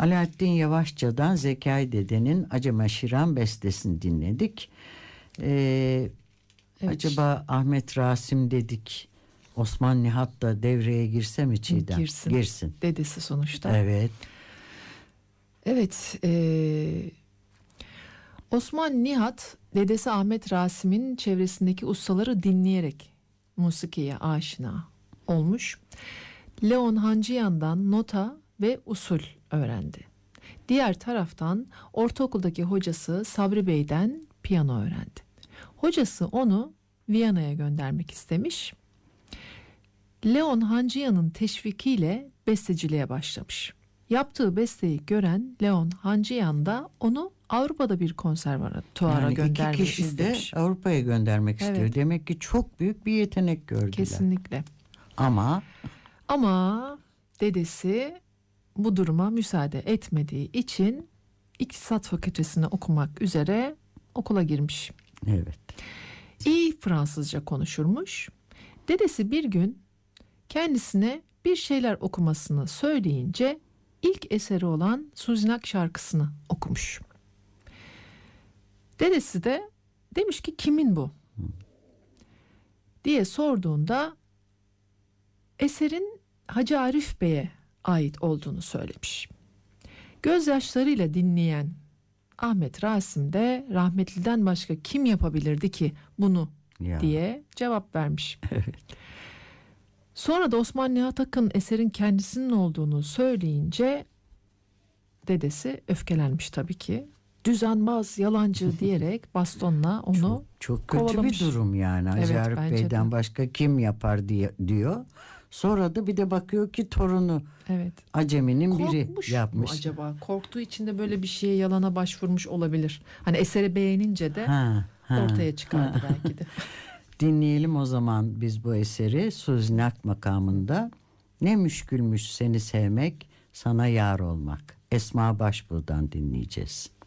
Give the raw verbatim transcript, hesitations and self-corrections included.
Alaaddin Yavaşça'dan Zekai Dede'nin Acema Şiran bestesini dinledik. Ee, evet. Acaba Ahmet Rasim dedik, Osman Nihat da devreye girse mi Çiğdem? Girsin. Girsin. Dedesi sonuçta. Evet. Evet. Ee, Osman Nihat dedesi Ahmet Rasim'in çevresindeki ustaları dinleyerek musikiye aşina olmuş. Leon Hancıyan'dan nota ve usul öğrendi. Diğer taraftan ortaokuldaki hocası Sabri Bey'den piyano öğrendi. Hocası onu Viyana'ya göndermek istemiş. Leon Hancıyan'ın teşvikiyle besteciliğe başlamış. Yaptığı besteyi gören Leon Hancıyan da onu Avrupa'da bir konservatuara yani göndermek iki kişi istemiş. de Avrupa'ya göndermek Evet. istiyor. Demek ki çok büyük bir yetenek gördüler. Kesinlikle. Ama Ama dedesi bu duruma müsaade etmediği için İktisat Fakültesini okumak üzere okula girmiş. evet. İyi Fransızca konuşurmuş. Dedesi bir gün kendisine bir şeyler okumasını söyleyince ilk eseri olan Suzinak şarkısını okumuş. Dedesi de demiş ki kimin bu? diye sorduğunda eserin Hacı Arif Bey'e ait olduğunu söylemiş. Gözyaşlarıyla dinleyen Ahmet Rasim de rahmetliden başka kim yapabilirdi ki bunu Ya. diye cevap vermiş. Evet. Sonra da Osman Nihat Akın eserin kendisinin olduğunu söyleyince dedesi öfkelenmiş tabii ki. Düzenbaz, yalancı diyerek bastonla onu çok, çok kötü kovalamış. bir durum yani. Hacı Evet, Arif bence Bey'den de. başka kim yapar diye diyor. Sonra da bir de bakıyor ki torunu Evet. Acemi'nin Korkmuş biri yapmış. mu acaba? Korktuğu için de böyle bir şeye yalana başvurmuş olabilir. Hani eseri beğenince de Ha, ha, ortaya çıkardı ha. belki de. Dinleyelim o zaman biz bu eseri Suzinak makamında. Ne müşkülmüş seni sevmek, sana yar olmak. Esma Başbuğ'dan dinleyeceğiz.